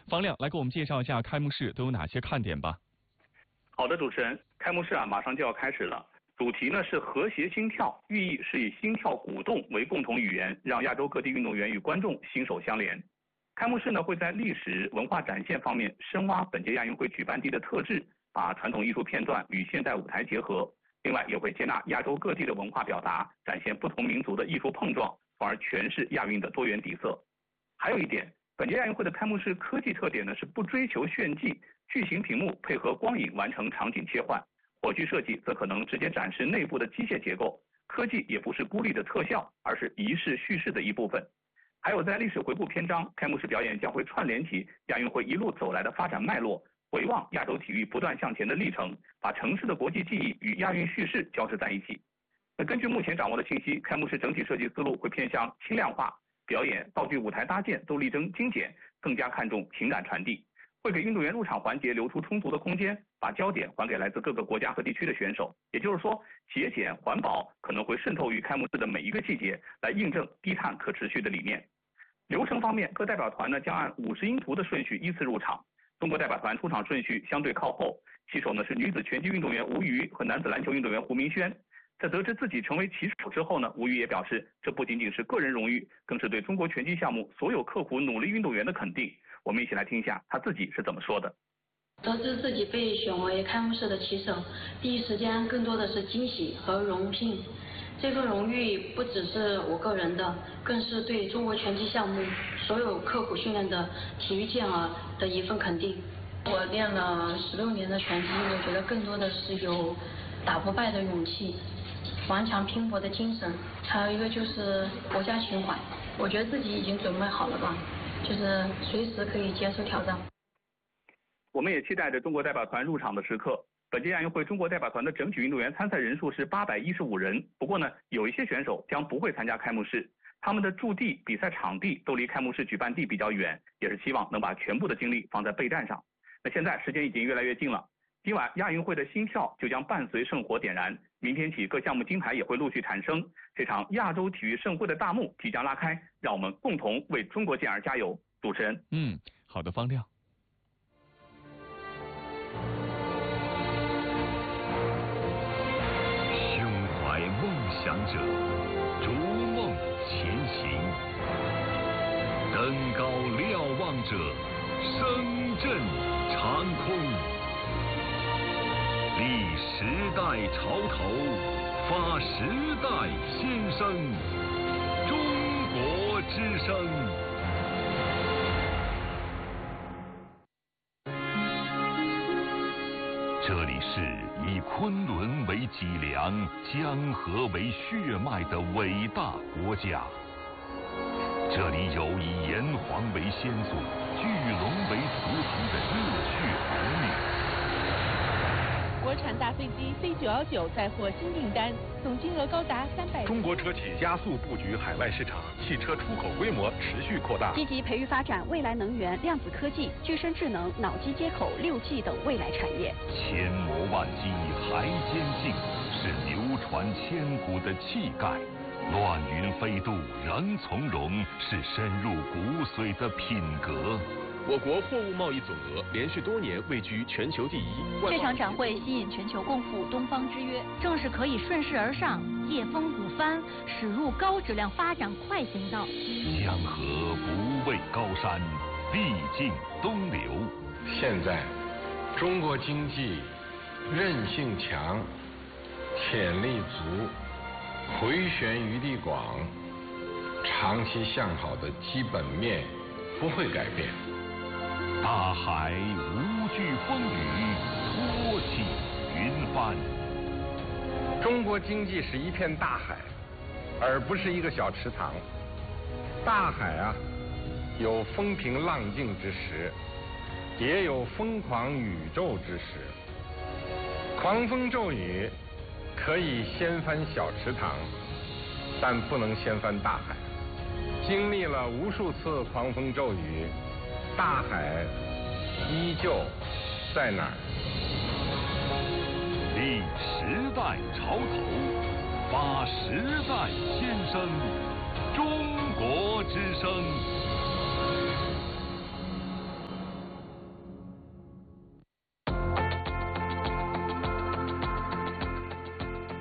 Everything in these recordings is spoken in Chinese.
方亮来给我们介绍一下开幕式都有哪些看点吧。 好的，主持人，开幕式马上就要开始了。主题呢是和谐心跳，寓意是以心跳鼓动为共同语言，让亚洲各地运动员与观众心手相连。开幕式呢会在历史文化展现方面深挖本届亚运会举办地的特质，把传统艺术片段与现代舞台结合。另外也会接纳亚洲各地的文化表达，展现不同民族的艺术碰撞，从而诠释亚运的多元底色。还有一点，本届亚运会的开幕式科技特点呢是不追求炫技，巨型屏幕配合光影完成场景切换。火炬设计则可能直接展示内部的机械结构，科技也不是孤立的特效，而是仪式叙事的一部分。还有在历史回顾篇章，开幕式表演将会串联起亚运会一路走来的发展脉络，回望亚洲体育不断向前的历程，把城市的国际记忆与亚运叙事交织在一起。根据目前掌握的信息，开幕式整体设计思路会偏向轻量化，表演、道具、舞台搭建都力争精简，更加看重情感传递。会给运动员入场环节留出充足的空间，把焦点还给来自各个国家和地区的选手。也就是说，节俭环保可能会渗透于开幕式的每一个细节，来印证低碳可持续的理念。流程方面，各代表团呢将按50音图的顺序依次入场。中国代表团出场顺序相对靠后，旗手呢是女子拳击运动员吴瑜和男子篮球运动员胡明轩。在得知自己成为旗手之后呢，吴瑜也表示，这不仅仅是个人荣誉，更是对中国拳击项目所有刻苦努力运动员的肯定。我们一起来听一下他自己是怎么说的。 得知自己被选为开幕式的旗手，第一时间更多的是惊喜和荣幸。这份荣誉不只是我个人的，更是对中国拳击项目所有刻苦训练的体育健儿的一份肯定。我练了16年的拳击，我觉得更多的是有打不败的勇气，顽强拼搏的精神，还有一个就是国家情怀。我觉得自己已经准备好了吧，就是随时可以接受挑战。 我们也期待着中国代表团入场的时刻。本届亚运会中国代表团的整体运动员参赛人数是815人，不过呢，有一些选手将不会参加开幕式，他们的驻地、比赛场地都离开幕式举办地比较远，也是希望能把全部的精力放在备战上。那现在时间已经越来越近了，今晚亚运会的心跳就将伴随圣火点燃，明天起各项目金牌也会陆续产生，这场亚洲体育盛会的大幕即将拉开，让我们共同为中国健儿加油。主持人， 好的，方亮。 胸怀梦想者，逐梦前行；登高瞭望者，声震长空。立时代潮头，发时代先声，中国之声。这里是以昆仑为脊梁、江河为血脉的伟大国家。这里有以炎黄为先祖、巨龙为图腾的热血儿女。 国产大飞机 C919 再获新订单，总金额高达300亿。 中国车企加速布局海外市场，汽车出口规模持续扩大。 积极培育发展未来能源、量子科技、具身智能、脑机接口、6G 等未来产业。 千磨万击还坚劲，是流传千古的气概。乱云飞渡仍从容，是深入骨髓的品格。 我国货物贸易总额连续多年位居全球第一。 这场展会吸引全球共赴东方之约，正是可以顺势而上、借风鼓帆，驶入高质量发展快行道。 江河不畏高山，必尽东流。 现在，中国经济韧性强，潜力足，回旋余地广，长期向好的基本面不会改变。 大海无惧风雨，托起云帆。 中国经济是一片大海，而不是一个小池塘。大海啊，有风平浪静之时，也有疯狂宇宙之时。狂风骤雨可以掀翻小池塘，但不能掀翻大海。经历了无数次狂风骤雨，大海依旧在哪儿？ 立时代潮头，发时代先声，中国之声。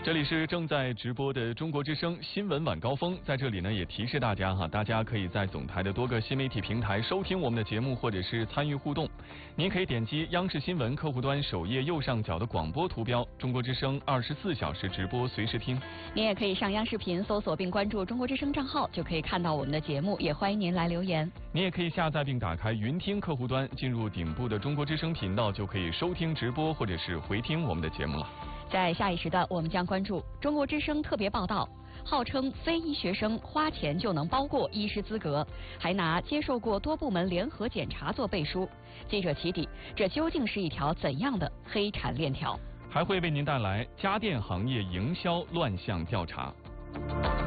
这里是正在直播的中国之声新闻晚高峰，在这里呢也提示大家大家可以在总台的多个新媒体平台收听我们的节目，或者是参与互动。您可以点击央视新闻客户端首页右上角的广播图标，中国之声24小时直播随时听。 您也可以上央视频搜索并关注中国之声账号，就可以看到我们的节目，也欢迎您来留言。 您也可以下载并打开云听客户端，进入顶部的中国之声频道，就可以收听直播或者是回听我们的节目了。 在下一时段，我们将关注中国之声特别报道，号称非医学生花钱就能包过医师资格，还拿接受过多部门联合检查做背书。记者起底，这究竟是一条怎样的黑产链条？ 还会为您带来家电行业营销乱象调查。